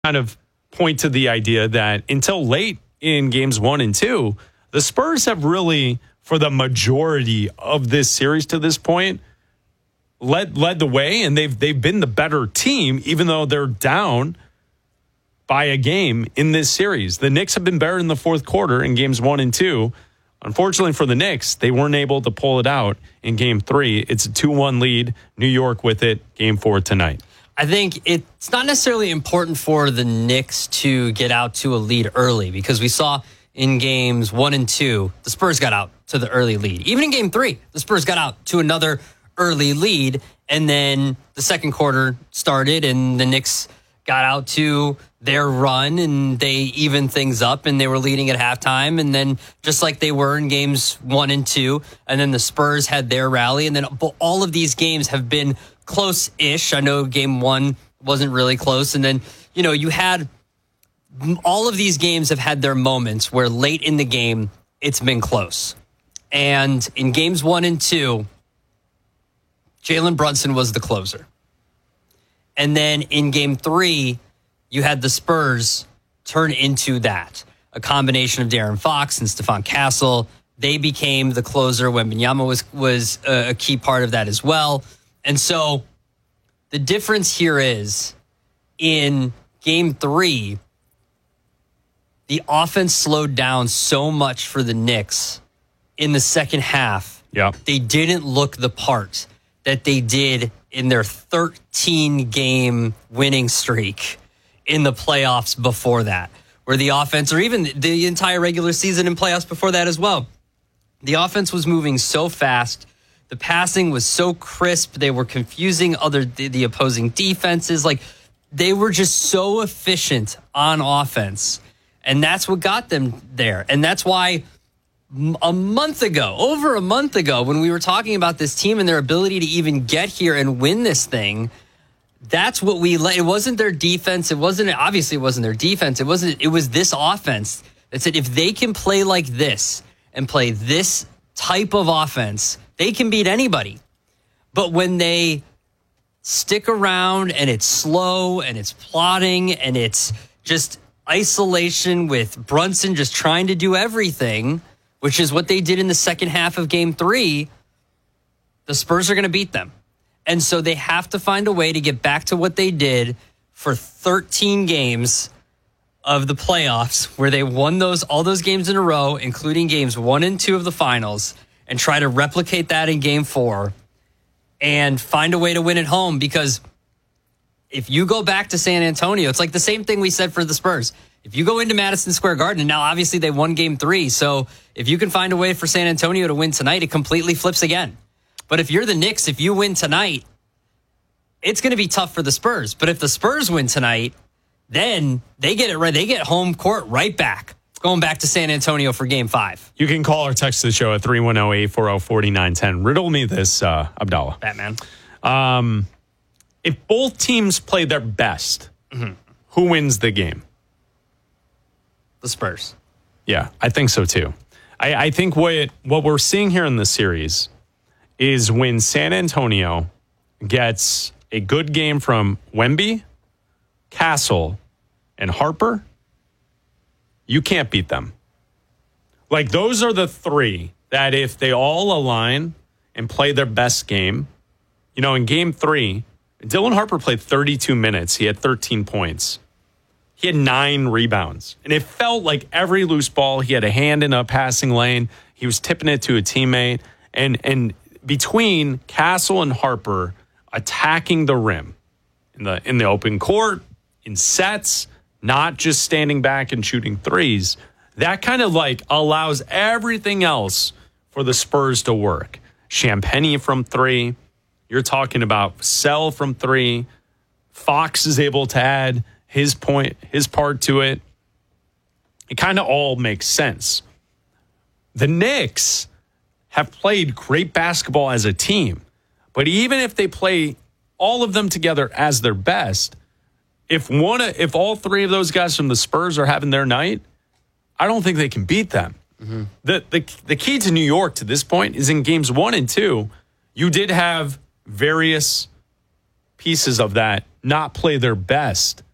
kind of point to the idea that until late in games 1 and 2, the Spurs have really, for the majority of this series to this point, led the way, and they've been the better team, even though they're down by a game in this series. The Knicks have been better in the fourth quarter in games 1 and 2. Unfortunately for the Knicks, they weren't able to pull it out in game 3. It's a 2-1 lead. New York with it. Game 4 tonight. I think it's not necessarily important for the Knicks to get out to a lead early, because we saw in games 1 and 2, the Spurs got out to the early lead. Even in game 3, the Spurs got out to another early lead, and then the second quarter started and the Knicks got out to their run and they evened things up and they were leading at halftime, and then just like they were in games 1 and 2, and then the Spurs had their rally, and then all of these games have been close-ish. I know game 1 wasn't really close, and then you had all of these games have had their moments where late in the game it's been close. And in games 1 and 2, Jalen Brunson was the closer. And then in game 3, you had the Spurs turn into that. A combination of De'Aaron Fox and Stephon Castle. They became the closer. Wembanyama was a key part of that as well. And so the difference here is in game 3, the offense slowed down so much for the Knicks in the second half. Yeah. They didn't look the part that they did in their 13-game winning streak in the playoffs before that, where the offense, or even the entire regular season and playoffs before that as well, the offense was moving so fast. The passing was so crisp. They were confusing the opposing defenses. Like, they were just so efficient on offense. And that's what got them there. And that's why over a month ago, when we were talking about this team and their ability to even get here and win this thing, that's what it wasn't their defense. Obviously it wasn't their defense. It was this offense that said, if they can play like this and play this type of offense, they can beat anybody. But when they stick around and it's slow and it's plodding and it's just isolation with Brunson just trying to do everything, which is what they did in the second half of game 3, the Spurs are going to beat them. And so they have to find a way to get back to what they did for 13 games of the playoffs, where they won all those games in a row, including games 1 and 2 of the finals, and try to replicate that in game 4 and find a way to win at home. Because if you go back to San Antonio, it's like the same thing we said for the Spurs. If you go into Madison Square Garden, and now obviously they won game 3, so if you can find a way for San Antonio to win tonight, it completely flips again. But if you're the Knicks, if you win tonight, it's going to be tough for the Spurs. But if the Spurs win tonight, then they get it right. They get home court right back, going back to San Antonio for game 5. You can call or text the show at 310-840-4910. Riddle me this, Abdallah. Batman. If both teams play their best, who wins the game? The Spurs. Yeah, I think so too. I think what we're seeing here in the series is when San Antonio gets a good game from Wemby, Castle, and Harper, you can't beat them. Like, those are the 3 that if they all align and play their best game, in game 3, Dylan Harper played 32 minutes. He had 13 points. He had 9 rebounds. And it felt like every loose ball, he had a hand in a passing lane. He was tipping it to a teammate. And between Castle and Harper attacking the rim in the open court, in sets, not just standing back and shooting threes, that kind of like allows everything else for the Spurs to work. Champagnie from 3. You're talking about Sell from 3. Fox is able to add his part to it. It kind of all makes sense. The Knicks have played great basketball as a team, but even if they play all of them together as their best, if all 3 of those guys from the Spurs are having their night, I don't think they can beat them. Mm-hmm. The key to New York to this point is in games 1 and 2, you did have various pieces of that not play their best.